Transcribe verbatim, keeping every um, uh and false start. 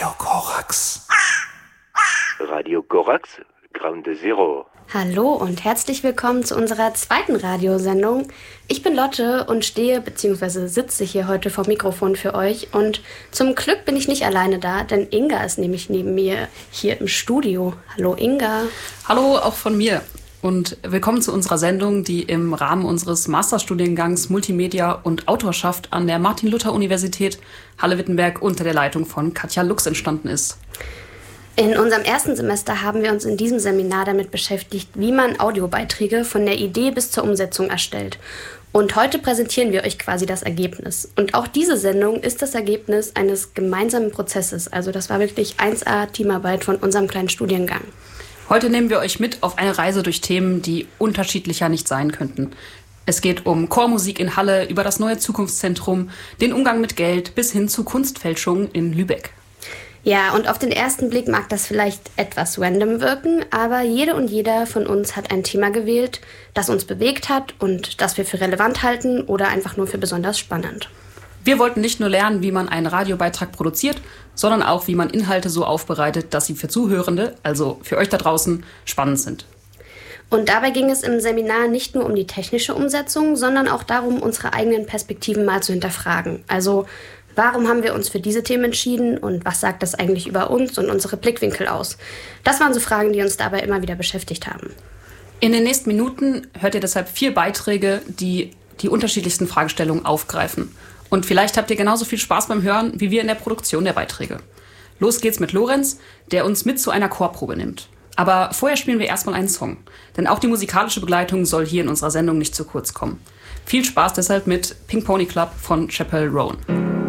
Radio Korax. Radio Korax, Ground Zero. Hallo und herzlich willkommen zu unserer zweiten Radiosendung. Ich bin Lotte und stehe bzw. sitze hier heute vor Mikrofon für euch. Und zum Glück bin ich nicht alleine da, denn Inga ist nämlich neben mir hier im Studio. Hallo Inga. Hallo auch von mir. Und willkommen zu unserer Sendung, die im Rahmen unseres Masterstudiengangs Multimedia und Autorschaft an der Martin-Luther-Universität Halle-Wittenberg unter der Leitung von Katja Lux entstanden ist. In unserem ersten Semester haben wir uns in diesem Seminar damit beschäftigt, wie man Audiobeiträge von der Idee bis zur Umsetzung erstellt. Und heute präsentieren wir euch quasi das Ergebnis. Und auch diese Sendung ist das Ergebnis eines gemeinsamen Prozesses. Also das war wirklich eins A Teamarbeit von unserem kleinen Studiengang. Heute nehmen wir euch mit auf eine Reise durch Themen, die unterschiedlicher nicht sein könnten. Es geht um Chormusik in Halle, über das neue Zukunftszentrum, den Umgang mit Geld bis hin zu Kunstfälschungen in Lübeck. Ja, und auf den ersten Blick mag das vielleicht etwas random wirken, aber jede und jeder von uns hat ein Thema gewählt, das uns bewegt hat und das wir für relevant halten oder einfach nur für besonders spannend. Wir wollten nicht nur lernen, wie man einen Radiobeitrag produziert, sondern auch, wie man Inhalte so aufbereitet, dass sie für Zuhörende, also für euch da draußen, spannend sind. Und dabei ging es im Seminar nicht nur um die technische Umsetzung, sondern auch darum, unsere eigenen Perspektiven mal zu hinterfragen. Also, warum haben wir uns für diese Themen entschieden und was sagt das eigentlich über uns und unsere Blickwinkel aus? Das waren so Fragen, die uns dabei immer wieder beschäftigt haben. In den nächsten Minuten hört ihr deshalb vier Beiträge, die die unterschiedlichsten Fragestellungen aufgreifen. Und vielleicht habt ihr genauso viel Spaß beim Hören, wie wir in der Produktion der Beiträge. Los geht's mit Lorenz, der uns mit zu einer Chorprobe nimmt. Aber vorher spielen wir erstmal einen Song. Denn auch die musikalische Begleitung soll hier in unserer Sendung nicht zu kurz kommen. Viel Spaß deshalb mit Pink Pony Club von Chappell Roan.